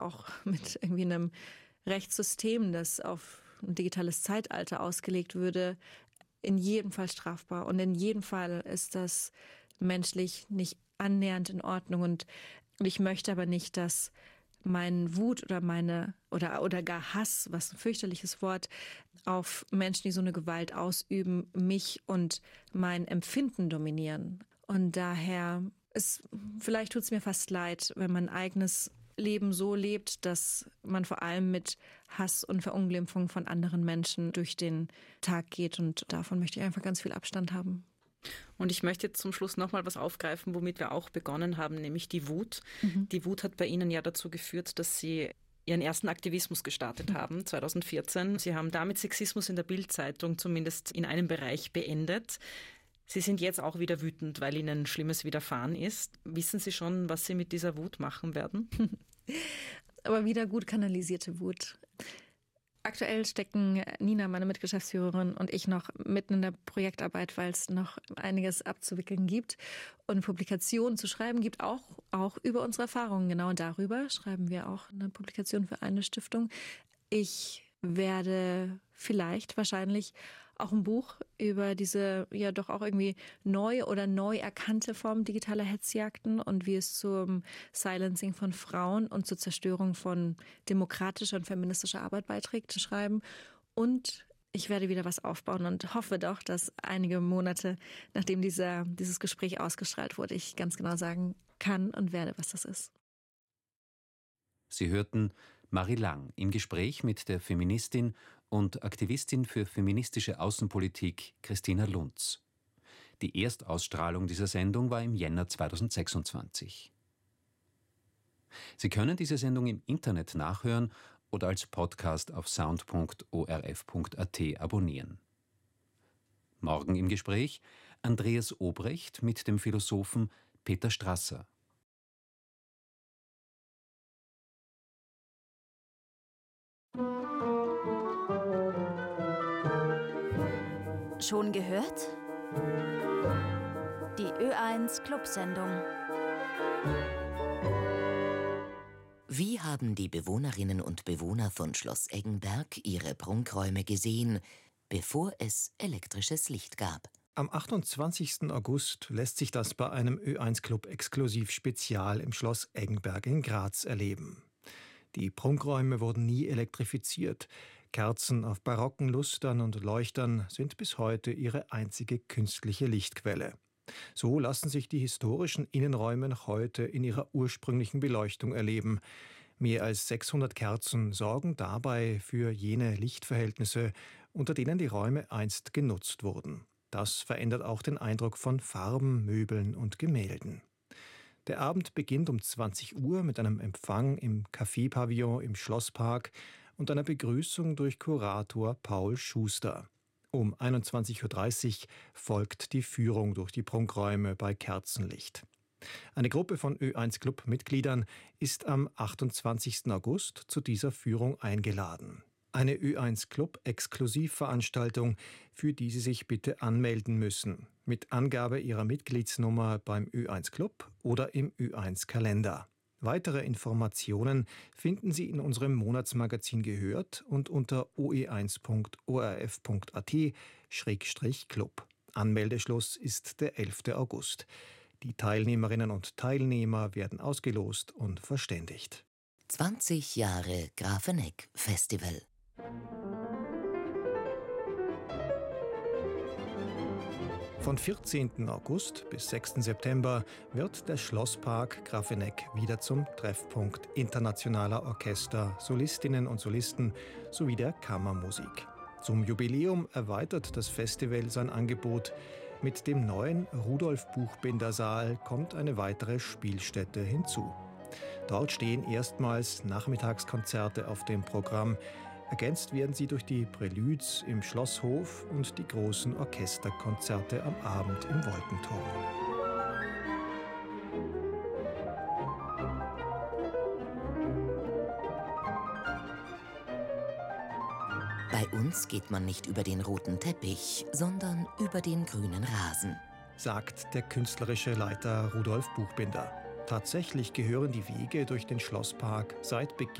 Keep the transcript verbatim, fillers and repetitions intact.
auch mit irgendwie einem Rechtssystem, das auf ein digitales Zeitalter ausgelegt würde, in jedem Fall strafbar. Und in jedem Fall ist das menschlich nicht annähernd in Ordnung. Und ich möchte aber nicht, dass mein Wut oder meine oder oder gar Hass, was ein fürchterliches Wort, auf Menschen, die so eine Gewalt ausüben, mich und mein Empfinden dominieren. Und daher ist, vielleicht tut es mir fast leid, wenn mein eigenes Leben so lebt, dass man vor allem mit Hass und Verunglimpfung von anderen Menschen durch den Tag geht. Und davon möchte ich einfach ganz viel Abstand haben. Und ich möchte jetzt zum Schluss nochmal was aufgreifen, womit wir auch begonnen haben, nämlich die Wut. Mhm. Die Wut hat bei Ihnen ja dazu geführt, dass Sie Ihren ersten Aktivismus gestartet haben, zwanzig vierzehn. Sie haben damit Sexismus in der Bild-Zeitung zumindest in einem Bereich beendet. Sie sind jetzt auch wieder wütend, weil Ihnen Schlimmes widerfahren ist. Wissen Sie schon, was Sie mit dieser Wut machen werden? Aber wieder gut kanalisierte Wut. Aktuell stecken Nina, meine Mitgeschäftsführerin, und ich noch mitten in der Projektarbeit, weil es noch einiges abzuwickeln gibt und Publikationen zu schreiben gibt, auch, auch über unsere Erfahrungen. Genau darüber schreiben wir auch eine Publikation für eine Stiftung. Ich werde vielleicht, wahrscheinlich auch ein Buch über diese ja doch auch irgendwie neu oder neu erkannte Form digitaler Hetzjagden und wie es zum Silencing von Frauen und zur Zerstörung von demokratischer und feministischer Arbeit beiträgt, schreiben. Und ich werde wieder was aufbauen und hoffe doch, dass einige Monate, nachdem dieser, dieses Gespräch ausgestrahlt wurde, ich ganz genau sagen kann und werde, was das ist. Sie hörten Marie Lang im Gespräch mit der Feministin und Aktivistin für feministische Außenpolitik Christina Lunz. Die Erstausstrahlung dieser Sendung war im Jänner zweitausendsechsundzwanzig. Sie können diese Sendung im Internet nachhören oder als Podcast auf sound punkt o r f punkt a t abonnieren. Morgen im Gespräch Andreas Obrecht mit dem Philosophen Peter Strasser. Schon gehört? Die Ö eins Clubsendung. Wie haben die Bewohnerinnen und Bewohner von Schloss Eggenberg ihre Prunkräume gesehen, bevor es elektrisches Licht gab? Am achtundzwanzigsten August lässt sich das bei einem Ö eins Club exklusiv Spezial im Schloss Eggenberg in Graz erleben. Die Prunkräume wurden nie elektrifiziert. Kerzen auf barocken Lustern und Leuchtern sind bis heute ihre einzige künstliche Lichtquelle. So lassen sich die historischen Innenräume noch heute in ihrer ursprünglichen Beleuchtung erleben. Mehr als sechshundert Kerzen sorgen dabei für jene Lichtverhältnisse, unter denen die Räume einst genutzt wurden. Das verändert auch den Eindruck von Farben, Möbeln und Gemälden. Der Abend beginnt um zwanzig Uhr mit einem Empfang im Café-Pavillon im Schlosspark und einer Begrüßung durch Kurator Paul Schuster. Um einundzwanzig Uhr dreißig folgt die Führung durch die Prunkräume bei Kerzenlicht. Eine Gruppe von Ö eins Club-Mitgliedern ist am achtundzwanzigsten August zu dieser Führung eingeladen. Eine Ö eins Club-Exklusivveranstaltung, für die Sie sich bitte anmelden müssen, mit Angabe Ihrer Mitgliedsnummer beim Ö eins Club oder im Ö eins Kalender. Weitere Informationen finden Sie in unserem Monatsmagazin Gehört und unter o e eins punkt o r f punkt a t Schrägstrich Club. Anmeldeschluss ist der elfte August. Die Teilnehmerinnen und Teilnehmer werden ausgelost und verständigt. zwanzig Jahre Grafeneck Festival. Von vierzehnten August bis sechsten September wird der Schlosspark Grafeneck wieder zum Treffpunkt internationaler Orchester, Solistinnen und Solisten sowie der Kammermusik. Zum Jubiläum erweitert das Festival sein Angebot. Mit dem neuen Rudolf-Buchbinder-Saal kommt eine weitere Spielstätte hinzu. Dort stehen erstmals Nachmittagskonzerte auf dem Programm. Ergänzt werden sie durch die Preludes im Schlosshof und die großen Orchesterkonzerte am Abend im Wolkenturm. Bei uns geht man nicht über den roten Teppich, sondern über den grünen Rasen, sagt der künstlerische Leiter Rudolf Buchbinder. Tatsächlich gehören die Wege durch den Schlosspark seit Beginn